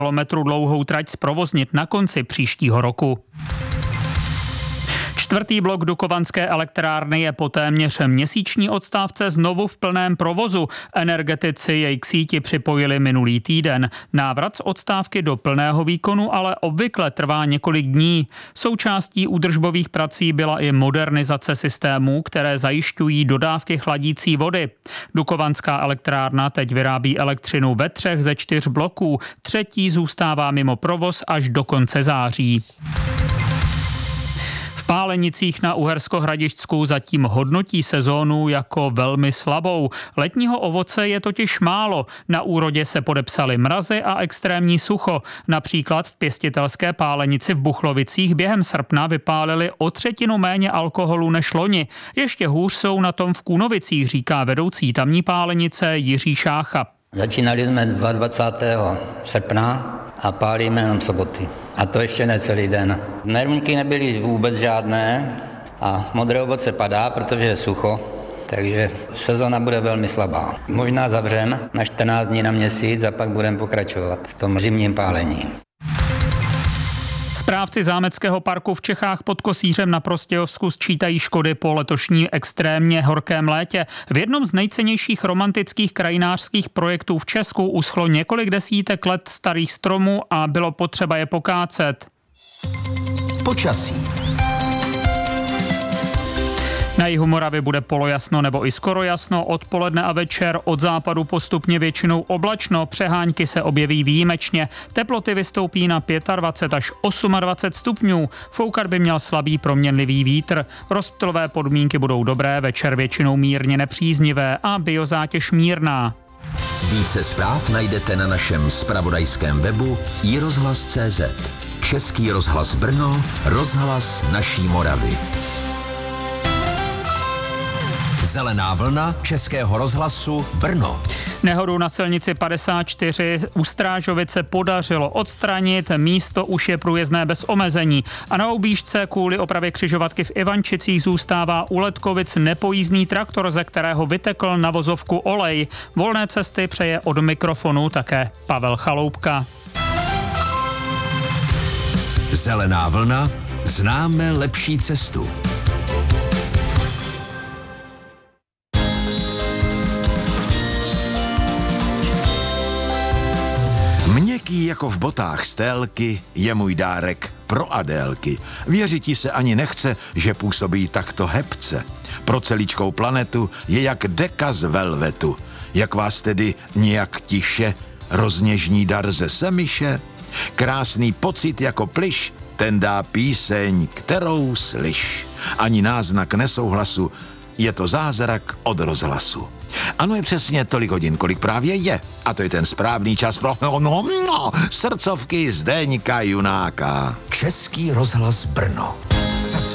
kilometrů dlouhou trať zprovoznit na konci příštího roku. Čtvrtý blok Dukovanské elektrárny je po téměř měsíční odstávce znovu v plném provozu. Energetici jej k síti připojili minulý týden. Návrat z odstávky do plného výkonu ale obvykle trvá několik dní. Součástí údržbových prací byla i modernizace systémů, které zajišťují dodávky chladící vody. Dukovanská elektrárna teď vyrábí elektřinu ve 3 ze 4 bloků. Třetí zůstává mimo provoz až do konce září. V Pálenicích na Uhersko-Hradišťsku zatím hodnotí sezónu jako velmi slabou. Letního ovoce je totiž málo. Na úrodě se podepsaly mrazy a extrémní sucho. Například v pěstitelské Pálenici v Buchlovicích během srpna vypálili o 1/3 méně alkoholu než loni. Ještě hůř jsou na tom v Kůnovicích, říká vedoucí tamní Pálenice Jiří Šácha. Začínali jsme 22. srpna a pálíme jenom soboty. A to ještě ne celý den. Nervníky nebyly vůbec žádné a modré ovoce padá, protože je sucho, takže sezona bude velmi slabá. Možná zavřem na 14 dní na měsíc a pak budeme pokračovat v tom zimním pálení. Správci zámeckého parku v Čechách pod Kosířem na Prostějovsku sčítají škody po letošním extrémně horkém létě. V jednom z nejcennějších romantických krajinářských projektů v Česku uschlo několik desítek let starých stromů a bylo potřeba je pokácet. Počasí. Na jihu Moravy bude polojasno nebo i skoro jasno, odpoledne a večer od západu postupně většinou oblačno, přehánky se objeví výjimečně. Teploty vystoupí na 25 až 28 stupňů, foukat by měl slabý proměnlivý vítr. Rozptylové podmínky budou dobré, večer většinou mírně nepříznivé a biozátěž mírná. Více zpráv najdete na našem zpravodajském webu iRozhlas.cz. Český rozhlas Brno, rozhlas naší Moravy. Zelená vlna Českého rozhlasu Brno. Nehodu na silnici 54 u Strážovice podařilo odstranit, místo už je průjezdné bez omezení. A na objížďce kvůli opravě křižovatky v Ivančicích zůstává u Letkovic nepojízdný traktor, ze kterého vytekl na vozovku olej. Volné cesty přeje od mikrofonu také Pavel Chaloupka. Zelená vlna, známe lepší cestu. Měkký jako v botách stélky je můj dárek pro Adélky. Věřití se ani nechce, že působí takto hebce. Pro celíčkou planetu je jak deka z velvetu. Jak vás tedy nějak tiše rozněžní dar ze Semiše? Krásný pocit jako plyš, ten dá píseň, kterou slyš. Ani náznak nesouhlasu, je to zázrak od rozhlasu. Ano, je přesně tolik hodin, kolik právě je. A to je ten správný čas pro srdcovky Zdeňka Junáka. Český rozhlas Brno.